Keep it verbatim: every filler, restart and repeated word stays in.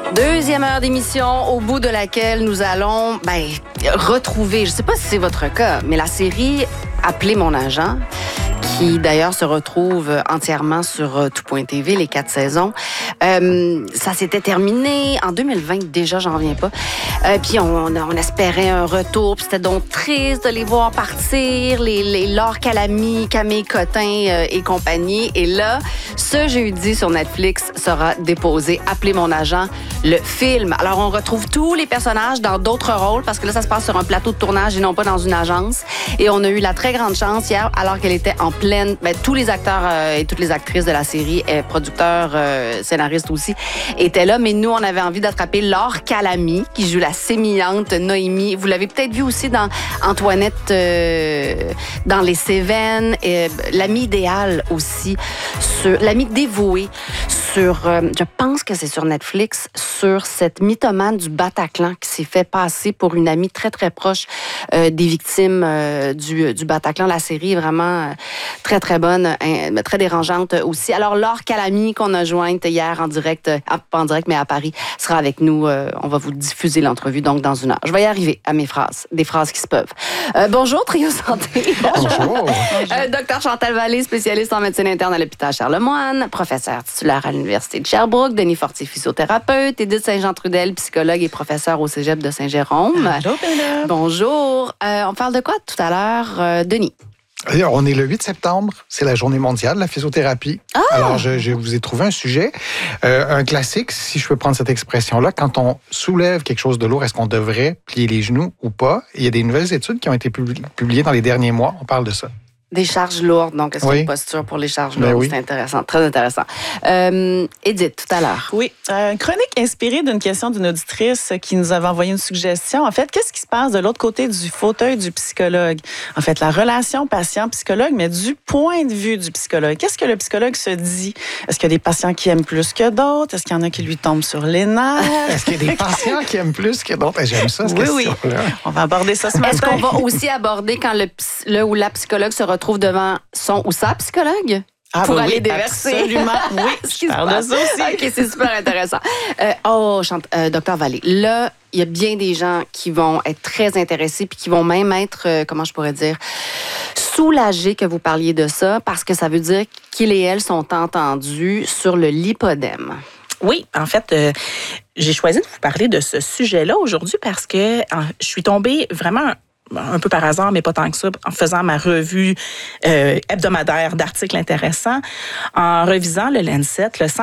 Deuxième heure d'émission, au bout de laquelle nous allons ben, retrouver, je ne sais pas si c'est votre cas, mais la série Appelez mon agent, qui d'ailleurs se retrouve entièrement sur tout point t v, les quatre saisons. Euh, ça s'était terminé en deux mille vingt, déjà, j'en reviens pas. Euh, puis on, on espérait un retour, puis c'était donc triste de les voir partir, les, les Laure Calamy, Camille Cotin euh, et compagnie. Et là, ce jeudi sur Netflix sera déposé Appelez mon agent, le film. Alors, on retrouve tous les personnages dans d'autres rôles, parce que là, ça se passe sur un plateau de tournage et non pas dans une agence. Et on a eu la très grande chance hier, alors qu'elle était en pleine... Ben, tous les acteurs euh, et toutes les actrices de la série, et producteurs, euh, scénaristes aussi, étaient là. Mais nous, on avait envie d'attraper Laure Calamy, qui joue la sémillante Noémie. Vous l'avez peut-être vu aussi dans Antoinette, euh, dans Les Cévennes, et l'ami idéal aussi, sur l'ami dévoué, sur, euh, je pense que c'est sur Netflix, sur cette mythomane du Bataclan qui s'est fait passer pour une amie très, très proche euh, des victimes euh, du, du Bataclan. La série est vraiment euh, très, très bonne, hein, très dérangeante aussi. Alors, Laure Calamy, qu'on a jointe hier en direct, euh, pas en direct, mais à Paris, sera avec nous. Euh, on va vous diffuser l'entrevue, donc, dans une heure. Je vais y arriver à mes phrases, des phrases qui se peuvent. Euh, bonjour, Trio Santé. Bonjour. euh, Docteur Chantal Vallée, spécialiste en médecine interne à l'hôpital Charlemagne, professeur titulaire à l'Université de Sherbrooke, Denis Fortier, physiothérapeute, Édith Saint-Jean-Trudel, psychologue et professeur au cégep de Saint-Jérôme. Allô, Bella. Bonjour. Euh, on parle de quoi tout à l'heure, euh, Denis? On est le huit septembre, c'est la journée mondiale de la physiothérapie. Ah! Alors, je, je vous ai trouvé un sujet, euh, un classique, si je peux prendre cette expression-là. Quand on soulève quelque chose de lourd, est-ce qu'on devrait plier les genoux ou pas? Il y a des nouvelles études qui ont été publiées dans les derniers mois. On parle de ça. Des charges lourdes, donc est-ce oui. une posture pour les charges Ben lourdes? oui. C'est intéressant, très intéressant. Euh, Édith, tout à l'heure. Oui, euh, une chronique inspirée d'une question d'une auditrice qui nous avait envoyé une suggestion. En fait, qu'est-ce qui se passe de l'autre côté du fauteuil du psychologue? En fait, la relation patient-psychologue, mais du point de vue du psychologue. Qu'est-ce que le psychologue se dit? Est-ce qu'il y a des patients qui aiment plus que d'autres? Est-ce qu'il y en a qui lui tombent sur les nerfs? Est-ce qu'il y a des patients qui aiment plus que d'autres? J'aime ça, cette oui, question-là. Oui, on va aborder ça ce matin. Est-ce qu'on va aussi aborder quand le, le ou la psychologue se retrouve devant son ou sa psychologue? Ah, pour ben aller oui, déverser. Absolument, oui. Ce qui je se parle passe. de ça aussi. OK, c'est super intéressant. Euh, oh, chante, euh, Docteur Vallée, là, il y a bien des gens qui vont être très intéressés puis qui vont même être, euh, comment je pourrais dire, soulagés que vous parliez de ça, parce que ça veut dire qu'ils et elles sont entendus sur le lipodème. Oui, en fait, euh, j'ai choisi de vous parler de ce sujet-là aujourd'hui parce que euh, je suis tombée vraiment un peu par hasard, mais pas tant que ça, en faisant ma revue euh, hebdomadaire d'articles intéressants, en revisant le Lancet, le